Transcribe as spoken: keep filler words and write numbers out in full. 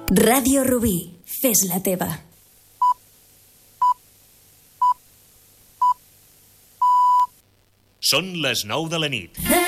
Ràdio Rubí, fes-la teva. Són les nou de la nit.